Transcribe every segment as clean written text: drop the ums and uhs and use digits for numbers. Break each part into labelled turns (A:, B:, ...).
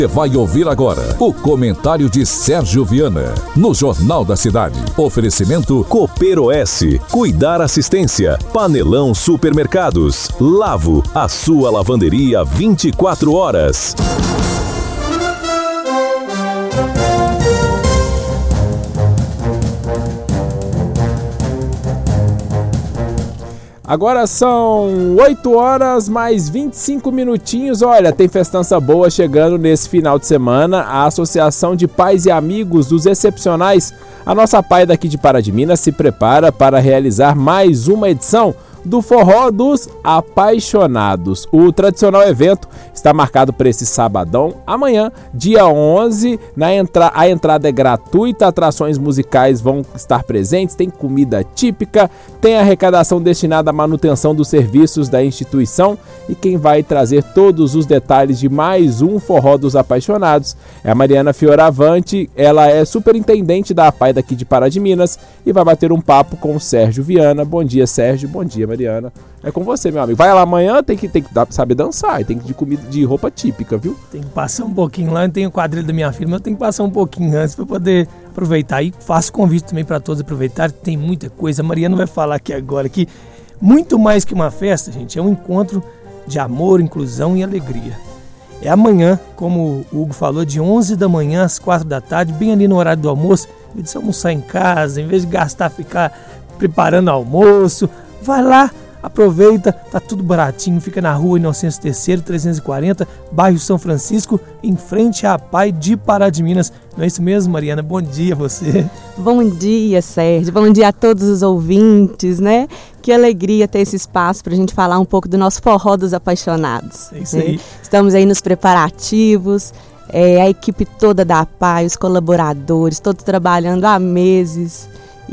A: Você vai ouvir agora o comentário de Sérgio Viana no Jornal da Cidade. Oferecimento
B: Cooper OS, Cuidar Assistência, Panelão Supermercados, Lavo, a sua lavanderia 24 horas.
C: Agora são 8 horas mais 25 minutinhos. Olha, tem festança boa chegando nesse final de semana. A Associação de Pais e Amigos dos Excepcionais, a nossa PAI daqui de Pará de Minas, se prepara para realizar mais uma edição do Forró dos Apaixonados. O tradicional evento está marcado para esse sabadão, amanhã, dia 11. A entrada é gratuita, atrações musicais vão estar presentes, tem comida típica, tem arrecadação destinada à manutenção dos serviços da instituição, e quem vai trazer todos os detalhes de mais um Forró dos Apaixonados é a Mariana Fioravante. Ela é superintendente da APAI daqui de Pará de Minas e vai bater um papo com o Sérgio Viana. Bom dia, Sérgio. Bom dia, Mariana. É com você, meu amigo. Vai lá amanhã, tem que saber dançar, tem que ir de comida, de roupa típica, viu?
D: Tem que passar um pouquinho lá, eu tenho o quadrilho da minha filha, mas eu tenho que passar um pouquinho antes para poder aproveitar. E faço convite também para todos aproveitarem, tem muita coisa. A Mariana vai falar aqui agora que muito mais que uma festa, gente, é um encontro de amor, inclusão e alegria. É amanhã, como o Hugo falou, de 11 da manhã às 4 da tarde, bem ali no horário do almoço. Em vez de você almoçar em casa, em vez de gastar, ficar preparando almoço, vai lá, aproveita, tá tudo baratinho, fica na rua Inocêncio III, 340, bairro São Francisco, em frente à PAI de Pará de Minas. Não é isso mesmo, Mariana? Bom dia a você.
E: Bom dia, Sérgio. Bom dia a todos os ouvintes, né? Que alegria ter esse espaço para a gente falar um pouco do nosso Forró dos Apaixonados.
D: É isso aí.
E: Estamos aí nos preparativos, a equipe toda da PAI, os colaboradores, todos trabalhando há meses,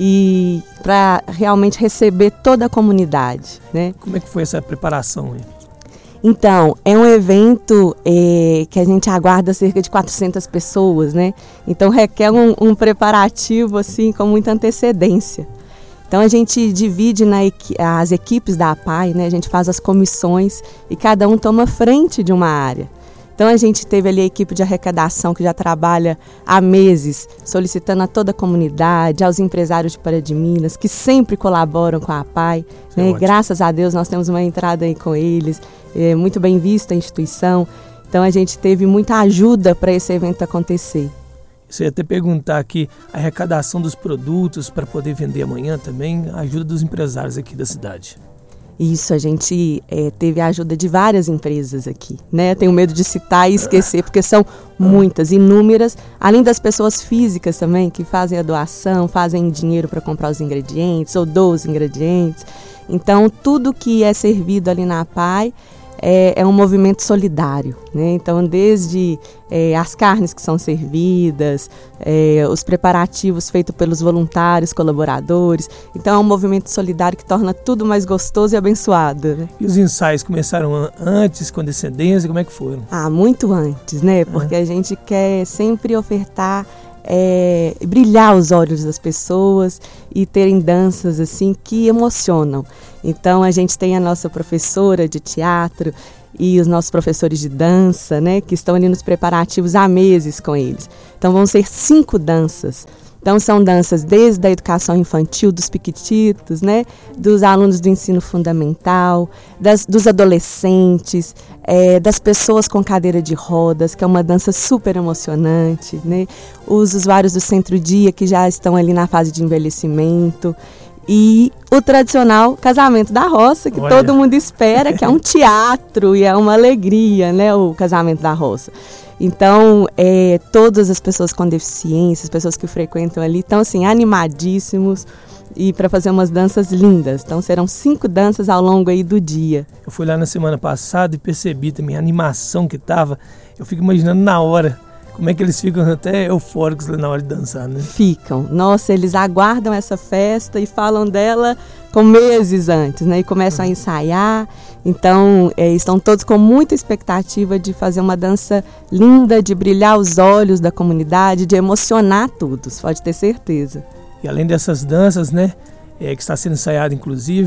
E: e para realmente receber toda a comunidade, né?
D: Como é que foi essa preparação aí?
E: Então, é um evento que a gente aguarda cerca de 400 pessoas, né? Então requer um preparativo assim com muita antecedência. Então a gente divide as equipes da APAI, né? A gente faz as comissões e cada um toma frente de uma área. Então a gente teve ali a equipe de arrecadação que já trabalha há meses, solicitando a toda a comunidade, aos empresários de Pará de Minas, que sempre colaboram com a APAI. Né? Graças a Deus nós temos uma entrada aí com eles, muito bem vista a instituição. Então a gente teve muita ajuda para esse evento acontecer.
D: Você ia até perguntar aqui, a arrecadação dos produtos para poder vender amanhã também, a ajuda dos empresários aqui da cidade.
E: Isso, a gente teve a ajuda de várias empresas aqui, né? Tenho medo de citar e esquecer, porque são muitas, inúmeras, além das pessoas físicas também, que fazem a doação, fazem dinheiro para comprar os ingredientes, ou doam os ingredientes. Então, tudo que é servido ali na PAI é um movimento solidário, né? Então, desde as carnes que são servidas, os preparativos feitos pelos voluntários, colaboradores. Então, é um movimento solidário que torna tudo mais gostoso e abençoado, né?
D: E os ensaios começaram antes, com descendência, como é que foram?
E: Muito antes, né? Porque a gente quer sempre ofertar, brilhar os olhos das pessoas e terem danças assim que emocionam. Então a gente tem a nossa professora de teatro e os nossos professores de dança, né, que estão ali nos preparativos há meses com eles. Então vão ser 5 danças. Então são danças desde a educação infantil, dos piquititos, né, dos alunos do ensino fundamental, dos adolescentes, das pessoas com cadeira de rodas, que é uma dança super emocionante, né, os usuários do centro-dia que já estão ali na fase de envelhecimento, e o tradicional casamento da roça, que todo mundo espera, que é um teatro e é uma alegria, né, o casamento da roça. Então, todas as pessoas com deficiência, as pessoas que frequentam ali, estão assim, animadíssimos e para fazer umas danças lindas. Então, serão 5 danças ao longo aí do dia.
D: Eu fui lá na semana passada e percebi também a animação que estava. Eu fico imaginando na hora, como é que eles ficam até eufóricos lá na hora de dançar, né?
E: Ficam. Nossa, eles aguardam essa festa e falam dela com meses antes, né? E começam a ensaiar. Então, estão todos com muita expectativa de fazer uma dança linda, de brilhar os olhos da comunidade, de emocionar todos, pode ter certeza.
D: E além dessas danças, né, que está sendo ensaiada, inclusive,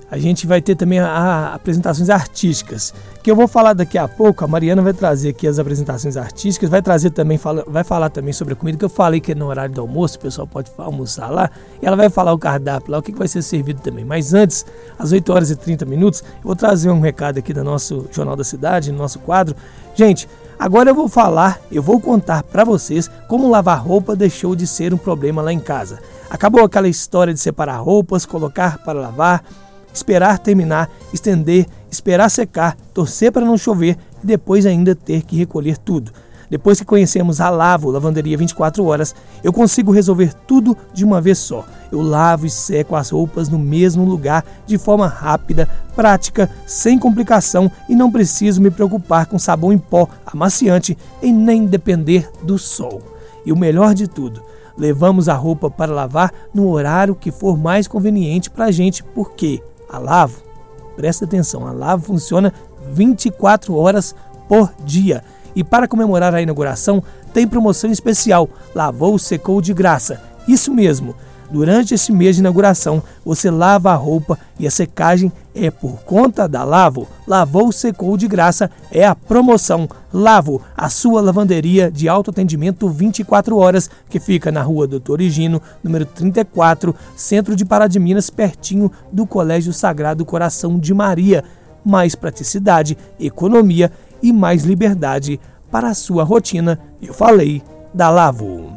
D: a gente vai ter também apresentações artísticas, que eu vou falar daqui a pouco. A Mariana vai trazer aqui as apresentações artísticas, vai trazer também, vai falar também sobre a comida, que eu falei que é no horário do almoço, o pessoal pode almoçar lá, e ela vai falar o cardápio lá, o que vai ser servido também. Mas antes, às 8 horas e 30 minutos, eu vou trazer um recado aqui do nosso Jornal da Cidade, no nosso quadro. Gente, agora eu vou contar para vocês como lavar roupa deixou de ser um problema lá em casa. Acabou aquela história de separar roupas, colocar para lavar, esperar terminar, estender, esperar secar, torcer para não chover e depois ainda ter que recolher tudo. Depois que conhecemos a Lavo, Lavanderia 24 horas, eu consigo resolver tudo de uma vez só. Eu lavo e seco as roupas no mesmo lugar, de forma rápida, prática, sem complicação e não preciso me preocupar com sabão em pó, amaciante e nem depender do sol. E o melhor de tudo, levamos a roupa para lavar no horário que for mais conveniente para a gente, porque a Lavo, presta atenção, a Lavo funciona 24 horas por dia. E para comemorar a inauguração, tem promoção especial, lavou, secou de graça. Isso mesmo, durante esse mês de inauguração, você lava a roupa e a secagem é por conta da Lavo. Lavou, secou de graça é a promoção. Lavo, a sua lavanderia de autoatendimento 24 horas, que fica na rua Doutor Higino, número 34, centro de Pará de Minas, pertinho do Colégio Sagrado Coração de Maria. Mais praticidade, economia e mais liberdade para a sua rotina. Eu falei da Lavo.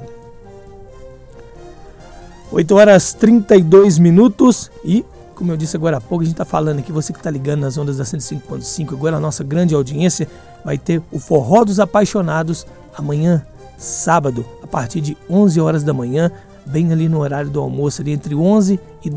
D: 8 horas 32 minutos e, como eu disse agora há pouco, a gente está falando aqui, você que está ligando nas ondas da 105.5, agora a nossa grande audiência, vai ter o Forró dos Apaixonados amanhã, sábado, a partir de 11 horas da manhã, bem ali no horário do almoço, ali entre 11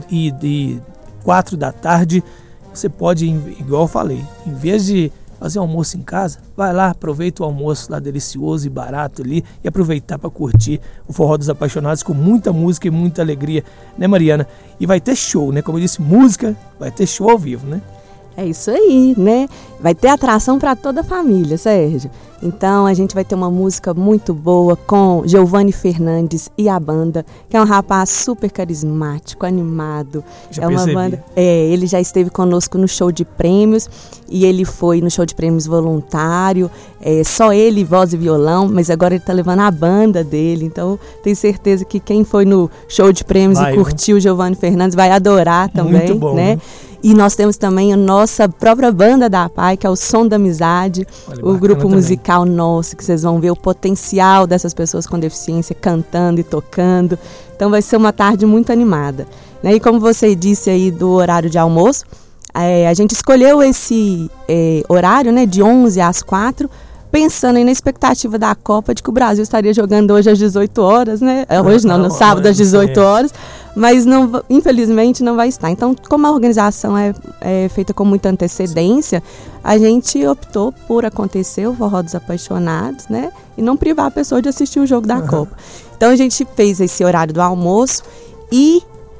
D: e 4 da tarde. Você pode, igual eu falei, em vez de fazer almoço em casa, vai lá, aproveita o almoço lá delicioso e barato ali e aproveitar para curtir o Forró dos Apaixonados com muita música e muita alegria, né, Mariana? E vai ter show, né? Como eu disse, música, vai ter show ao vivo, né?
E: É isso aí, né? Vai ter atração para toda a família, Sérgio. Então a gente vai ter uma música muito boa com Giovanni Fernandes e a banda, que é um rapaz super carismático, animado.
D: Já percebi.
E: Uma banda. Ele já esteve conosco no show de prêmios e ele foi no show de prêmios voluntário. Só ele, voz e violão, mas agora ele está levando a banda dele. Então tenho certeza que quem foi no show de prêmios e curtiu o Giovanni Fernandes vai adorar também, muito bom, né? E nós temos também a nossa própria banda da APAI, que é o Som da Amizade, o grupo musical nosso, que vocês vão ver o potencial dessas pessoas com deficiência cantando e tocando. Então vai ser uma tarde muito animada, né? E como você disse aí do horário de almoço, a gente escolheu esse horário, né, de 11 às 4, pensando aí na expectativa da Copa de que o Brasil estaria jogando hoje às 18 horas, né? Hoje não, no sábado às 18 horas, mas não, infelizmente não vai estar. Então, como a organização é feita com muita antecedência, a gente optou por acontecer o Forró dos Apaixonados, né? E não privar a pessoa de assistir o jogo da Copa. Então, a gente fez esse horário do almoço e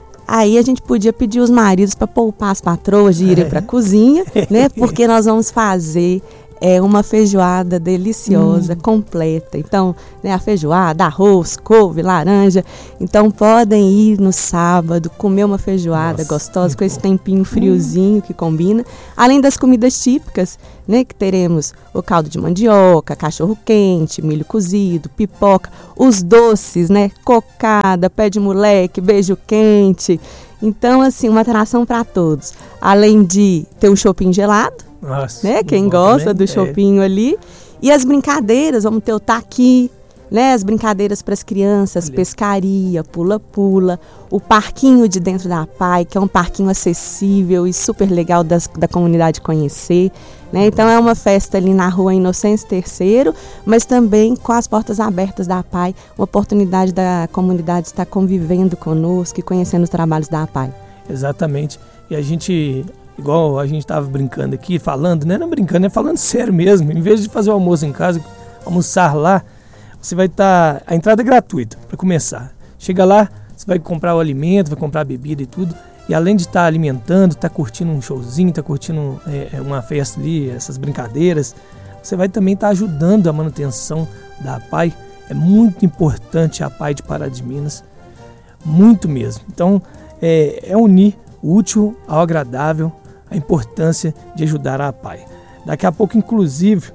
E: aí a gente podia pedir os maridos para poupar as patroas de irem para a cozinha, né? Porque nós vamos fazer uma feijoada deliciosa, completa. Então, né, a feijoada, arroz, couve, laranja. Então, podem ir no sábado, comer uma feijoada gostosa, com esse tempinho friozinho que combina. Além das comidas típicas, né, que teremos o caldo de mandioca, cachorro quente, milho cozido, pipoca, os doces, né, cocada, pé de moleque, beijo quente. Então, assim, uma atração para todos. Além de ter um choppinho gelado, nossa, né? Quem gosta do chopinho ali. E as brincadeiras, vamos ter o taqui, né? As brincadeiras para as crianças, pescaria, pula-pula, o parquinho de dentro da APAI, que é um parquinho acessível e super legal da comunidade conhecer, né? Então é uma festa ali na rua Inocêncio III, mas também com as portas abertas da APAI, uma oportunidade da comunidade estar convivendo conosco e conhecendo os trabalhos da APAI.
D: Exatamente. E a gente, igual a gente estava brincando aqui, falando, né? Não brincando, é falando sério mesmo. Em vez de fazer o almoço em casa, almoçar lá, você vai estar... A entrada é gratuita, para começar. Chega lá, você vai comprar o alimento, vai comprar a bebida e tudo. E além de estar alimentando, estar curtindo um showzinho, estar curtindo uma festa ali, essas brincadeiras, você vai também estar ajudando a manutenção da APAI. É muito importante a APAI de Pará de Minas, muito mesmo. Então, unir útil ao agradável, a importância de ajudar a APAE. Daqui a pouco, inclusive,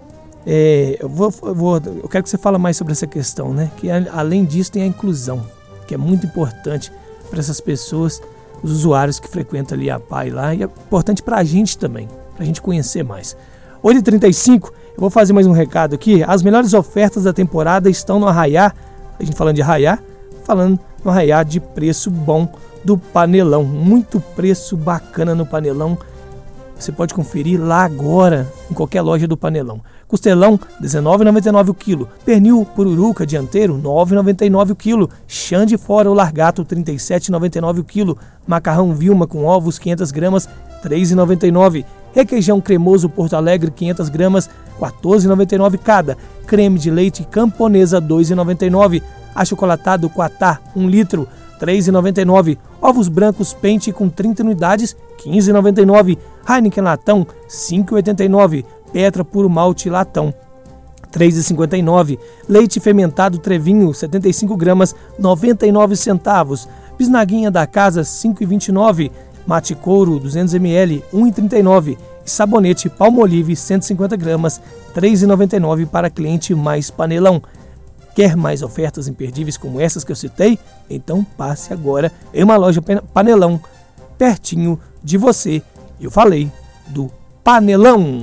D: eu quero que você fale mais sobre essa questão, né? Que além disso tem a inclusão, que é muito importante para essas pessoas, os usuários que frequentam ali a APAE lá, e é importante para a gente também, para a gente conhecer mais. 8h35, eu vou fazer mais um recado aqui. As melhores ofertas da temporada estão no Arraiá, a gente falando de Arraiá, falando no Arraiá de preço bom do Panelão. Muito preço bacana no Panelão. Você pode conferir lá agora, em qualquer loja do Panelão. Costelão, R$19,99 o quilo. Pernil pururuca dianteiro, R$9,99 o quilo. Chã de fora ou largato, R$37,99 o quilo. Macarrão Vilma com ovos, 500 gramas, R$3,99. Requeijão cremoso Porto Alegre, 500 gramas, R$14,99 cada. Creme de leite camponesa, R$2,99. Achocolatado Quatá, 1 litro, R$3,99. Ovos brancos pente com 30 unidades, R$15,99. Heineken latão, R$5,89. Petra puro malte latão, R$3,59. Leite fermentado Trevinho, 75 gramas, 99 centavos. Bisnaguinha da casa, R$5,29. Mate couro, 200 ml, R$1,39. E sabonete Palmolive, 150 gramas, R$3,99 para cliente mais Panelão. Quer mais ofertas imperdíveis como essas que eu citei? Então passe agora em uma loja Panelão, pertinho de você. Eu falei do Panelão.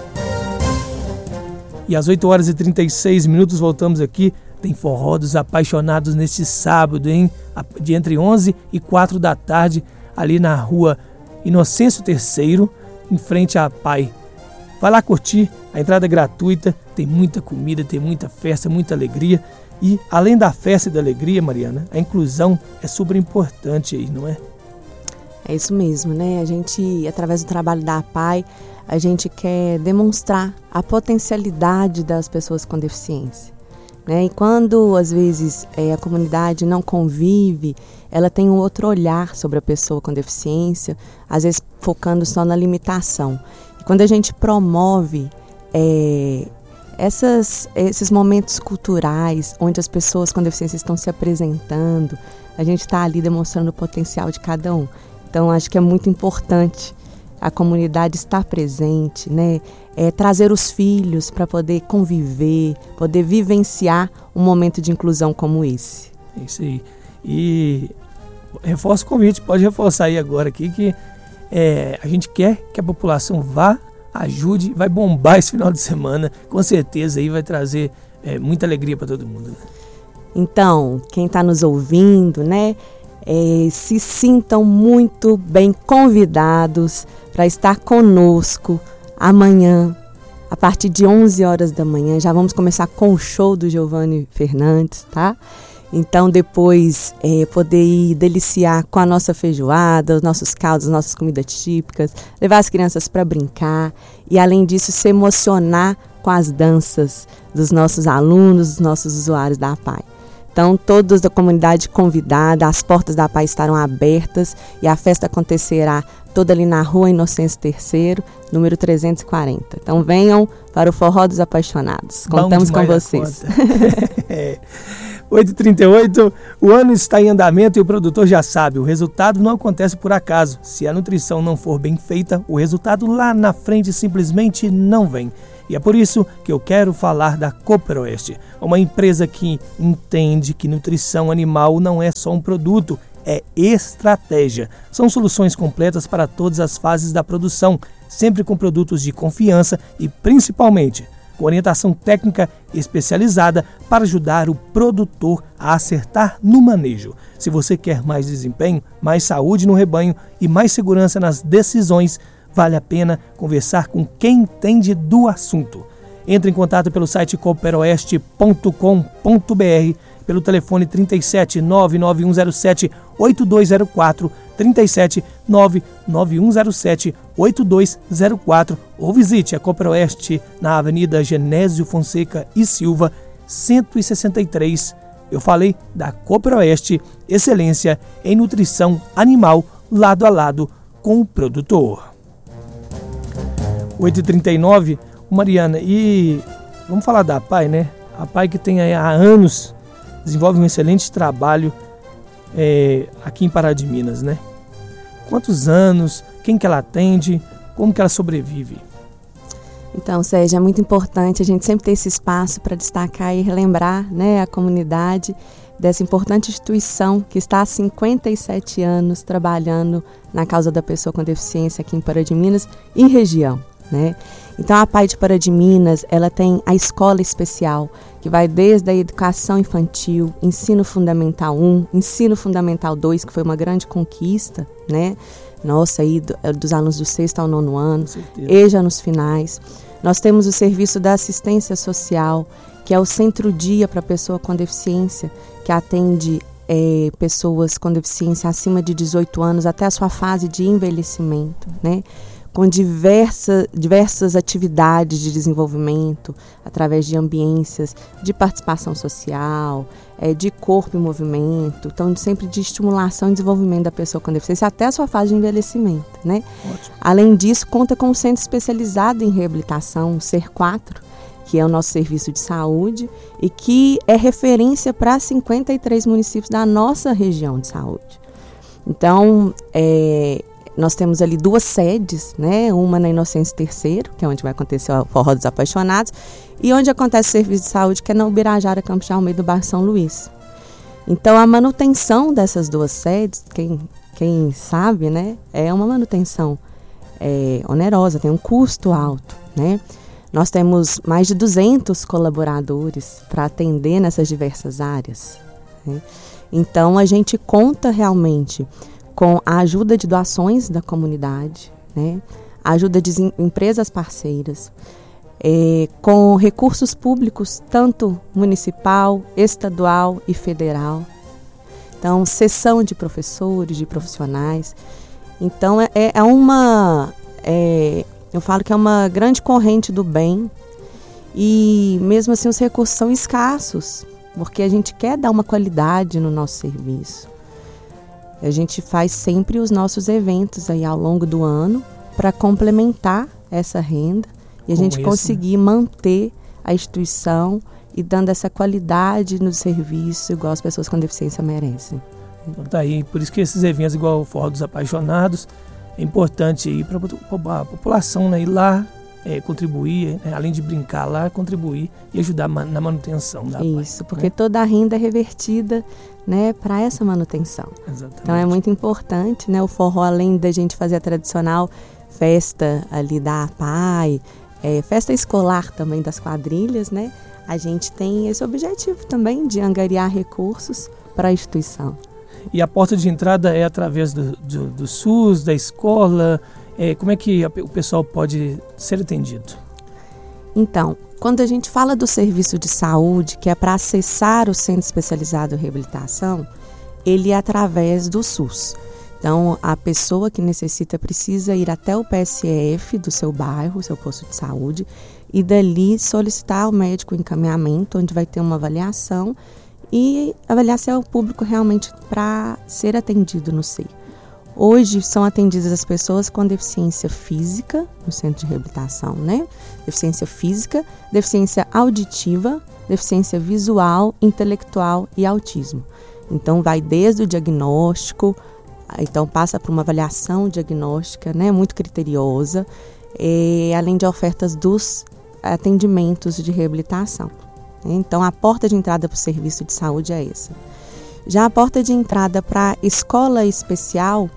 D: E às 8h36 voltamos aqui. Tem Forró dos Apaixonados neste sábado, hein? De entre 11 e 4 da tarde, ali na rua Inocêncio III, em frente à APAE. Vai lá curtir, a entrada é gratuita, tem muita comida, tem muita festa, muita alegria. E além da festa e da alegria, Mariana, a inclusão é super importante aí, não é?
E: É isso mesmo, né? A gente, através do trabalho da APAE, a gente quer demonstrar a potencialidade das pessoas com deficiência, né? E quando, às vezes, a comunidade não convive, ela tem um outro olhar sobre a pessoa com deficiência, às vezes focando só na limitação. E quando a gente promove esses momentos culturais, onde as pessoas com deficiência estão se apresentando, a gente está ali demonstrando o potencial de cada um. Então, acho que é muito importante a comunidade estar presente, né? Trazer os filhos para poder conviver, poder vivenciar um momento de inclusão como esse.
D: É isso aí. E reforço o convite, pode reforçar aí agora aqui que a gente quer que a população vá, ajude, vai bombar esse final de semana, com certeza aí vai trazer muita alegria para todo mundo. Né?
E: Então, quem está nos ouvindo, né? Se sintam muito bem convidados para estar conosco amanhã, a partir de 11 horas da manhã. Já vamos começar com o show do Giovanni Fernandes, tá? Então, depois, poder ir deliciar com a nossa feijoada, os nossos caldos, as nossas comidas típicas, levar as crianças para brincar e, além disso, se emocionar com as danças dos nossos alunos, dos nossos usuários da APAE. Então, todos da comunidade convidada, as portas da APAE estarão abertas e a festa acontecerá toda ali na rua Inocêncio III, número 340. Então, venham para o Forró dos Apaixonados. Contamos com vocês.
D: 8h38, o ano está em andamento e o produtor já sabe, o resultado não acontece por acaso. Se a nutrição não for bem feita, o resultado lá na frente simplesmente não vem. E é por isso que eu quero falar da Cooperoeste, uma empresa que entende que nutrição animal não é só um produto, é estratégia. São soluções completas para todas as fases da produção, sempre com produtos de confiança e principalmente com orientação técnica especializada para ajudar o produtor a acertar no manejo. Se você quer mais desempenho, mais saúde no rebanho e mais segurança nas decisões, vale a pena conversar com quem entende do assunto. Entre em contato pelo site cooperoeste.com.br, pelo telefone 37 99107 8204, 37 99107 8204, ou visite a Cooperoeste na Avenida Genésio Fonseca e Silva, 163. Eu falei da Cooperoeste, excelência em nutrição animal, lado a lado com o produtor. 8h39, Mariana, e vamos falar da APAE, né? A APAE que tem há anos, desenvolve um excelente trabalho aqui em Pará de Minas, né? quantos anos, quem que ela atende, como que ela sobrevive?
E: Então, Sérgio, é muito importante a gente sempre ter esse espaço para destacar e relembrar, né, a comunidade dessa importante instituição que está há 57 anos trabalhando na causa da pessoa com deficiência aqui em Pará de Minas e região, né? Então, a PAI de Pará de Minas, ela tem a escola especial, que vai desde a educação infantil, ensino fundamental 1, ensino fundamental 2, que foi uma grande conquista, né? Nossa, aí dos alunos do 6º ao 9º ano, e já nos finais. Nós temos o serviço da assistência social, que é o centro-dia para pessoa com deficiência, que atende pessoas com deficiência acima de 18 anos até a sua fase de envelhecimento, né? Com diversas atividades de desenvolvimento, através de ambiências de participação social, de corpo em movimento, então sempre de estimulação e desenvolvimento da pessoa com deficiência até a sua fase de envelhecimento, né? Ótimo. Além disso, conta com um centro especializado em reabilitação, o SER4, que é o nosso serviço de saúde e que é referência para 53 municípios da nossa região de saúde. Então, nós temos ali 2 sedes, né? Uma na Inocêncio III, que é onde vai acontecer o Forró dos Apaixonados, e onde acontece o serviço de saúde, que é na Ubirajara, Campos de Almeida, do bairro São Luís. Então, a manutenção dessas 2 sedes, quem sabe, né? É uma manutenção onerosa, tem um custo alto, né? Nós temos mais de 200 colaboradores para atender nessas diversas áreas, né? Então, a gente conta realmente com a ajuda de doações da comunidade, né? A ajuda de empresas parceiras, com recursos públicos, tanto municipal, estadual e federal. Então, cessão de professores, de profissionais. Então, eu falo que é uma grande corrente do bem e mesmo assim os recursos são escassos, porque a gente quer dar uma qualidade no nosso serviço. A gente faz sempre os nossos eventos aí ao longo do ano para complementar essa renda e a gente conseguir manter a instituição e dando essa qualidade no serviço igual as pessoas com deficiência merecem.
D: Então tá aí, por isso que esses eventos igual o Forró dos Apaixonados é importante ir para a população, né, ir lá, contribuir, né, além de brincar lá, contribuir e ajudar na manutenção da PAI.
E: Isso, porque toda a renda é revertida, né, para essa manutenção.
D: Exatamente.
E: Então é muito importante, né, o forró, além da gente fazer a tradicional festa ali da PAI, festa escolar também das quadrilhas, né, a gente tem esse objetivo também de angariar recursos para a instituição.
D: E a porta de entrada é através do SUS, da escola? Como é que o pessoal pode ser atendido?
E: Então, quando a gente fala do serviço de saúde, que é para acessar o Centro Especializado de Reabilitação, ele é através do SUS. Então, a pessoa que necessita precisa ir até o PSF do seu bairro, seu posto de saúde, e dali solicitar ao médico o encaminhamento, onde vai ter uma avaliação e avaliar se é o público realmente para ser atendido no SEI. Hoje são atendidas as pessoas com deficiência física no centro de reabilitação, né? Deficiência física, deficiência auditiva, deficiência visual, intelectual e autismo. Então vai desde o diagnóstico, então passa por uma avaliação diagnóstica, né, muito criteriosa, além de ofertas dos atendimentos de reabilitação. Então, a porta de entrada para o serviço de saúde é essa. Já a porta de entrada para a escola especial,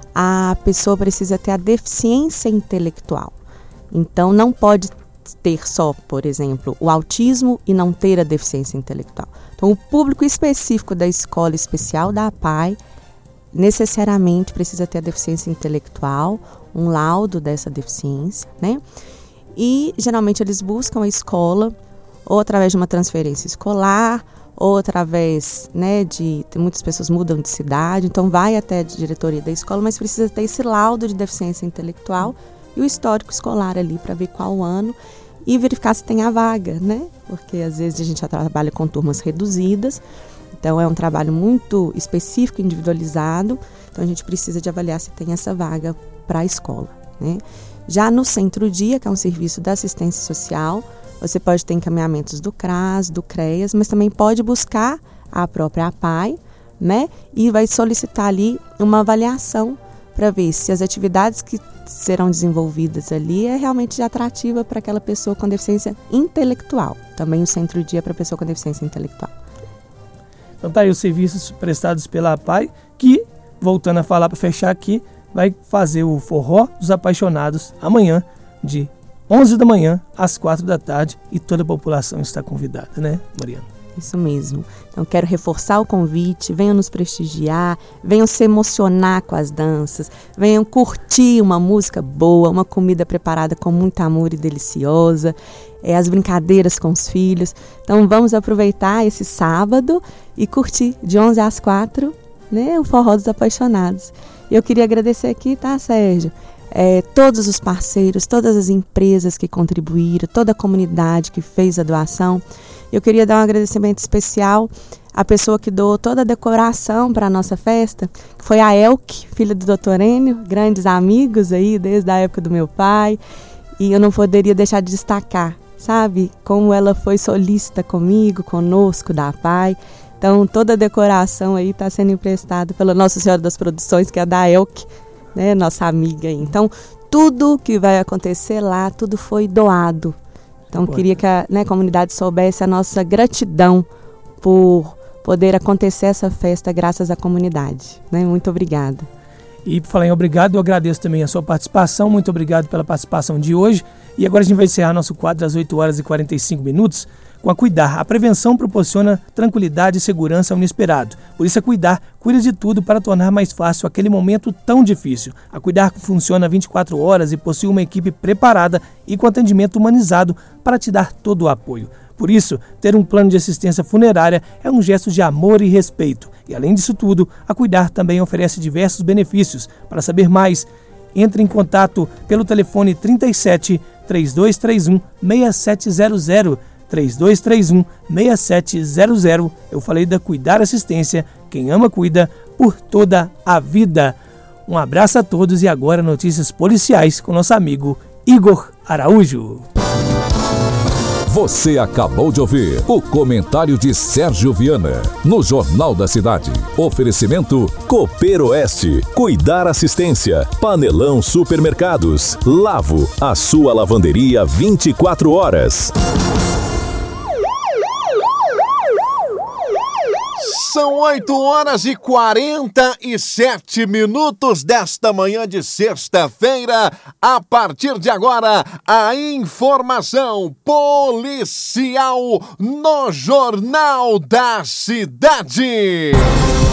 E: a pessoa precisa ter a deficiência intelectual. Então, não pode ter só, por exemplo, o autismo e não ter a deficiência intelectual. Então, o público específico da escola especial da PAI necessariamente precisa ter a deficiência intelectual, um laudo dessa deficiência, né? E, geralmente, eles buscam a escola ou através de uma transferência escolar, ou através, né, muitas pessoas mudam de cidade, então vai até a diretoria da escola, mas precisa ter esse laudo de deficiência intelectual e o histórico escolar ali para ver qual ano e verificar se tem a vaga, né? Porque às vezes a gente já trabalha com turmas reduzidas, então é um trabalho muito específico, individualizado, então a gente precisa de avaliar se tem essa vaga para a escola, né? Já no Centro-Dia, que é um serviço da assistência social, você pode ter encaminhamentos do CRAS, do CREAS, mas também pode buscar a própria PAI, né? E vai solicitar ali uma avaliação para ver se as atividades que serão desenvolvidas ali é realmente atrativa para aquela pessoa com deficiência intelectual. Também o centro-dia para pessoa com deficiência intelectual.
D: Então tá aí os serviços prestados pela APAI, que, voltando a falar para fechar aqui, vai fazer o Forró dos Apaixonados amanhã, de 11 da manhã às 4 da tarde, e toda a população está convidada, né, Mariana?
E: Isso mesmo. Então, quero reforçar o convite, venham nos prestigiar, venham se emocionar com as danças, venham curtir uma música boa, uma comida preparada com muito amor e deliciosa, as brincadeiras com os filhos. Então, vamos aproveitar esse sábado e curtir de 11 às 4, né, o Forró dos Apaixonados. E eu queria agradecer aqui, tá, Sérgio? Todos os parceiros, todas as empresas que contribuíram, toda a comunidade que fez a doação. Eu queria dar um agradecimento especial à pessoa que doou toda a decoração para a nossa festa, que foi a Elke, filha do Dr. Enio, grandes amigos aí desde a época do meu pai. E eu não poderia deixar de destacar, sabe, como ela foi solícita comigo, conosco, da APAI. Então, toda a decoração aí está sendo emprestada pela Nossa Senhora das Produções, que é a da Elke, né, nossa amiga aí. Então, tudo que vai acontecer lá, tudo foi doado. Então, queria que a comunidade soubesse a nossa gratidão por poder acontecer essa festa graças à comunidade. Né? Muito obrigada.
D: E por falar em obrigado, eu agradeço também a sua participação. Muito obrigado pela participação de hoje. E agora a gente vai encerrar nosso quadro às 8 horas e 45 minutos com a Cuidar. A prevenção proporciona tranquilidade e segurança ao inesperado. Por isso a Cuidar cuida de tudo para tornar mais fácil aquele momento tão difícil. A Cuidar funciona 24 horas e possui uma equipe preparada e com atendimento humanizado para te dar todo o apoio. Por isso, ter um plano de assistência funerária é um gesto de amor e respeito. E além disso tudo, a Cuidar também oferece diversos benefícios. Para saber mais, entre em contato pelo telefone 37 3231 6700. 3231-6700. Eu falei da Cuidar Assistência, quem ama cuida por toda a vida. Um abraço a todos e agora notícias policiais com nosso amigo Igor Araújo.
A: Você acabou de ouvir o comentário de Sérgio Viana no Jornal da Cidade. Oferecimento
B: Cooper Oeste, Cuidar Assistência, Panelão Supermercados, Lavo, a sua lavanderia 24 horas.
F: São 8 horas e 47 minutos desta manhã de sexta-feira. A partir de agora, a informação policial no Jornal da Cidade.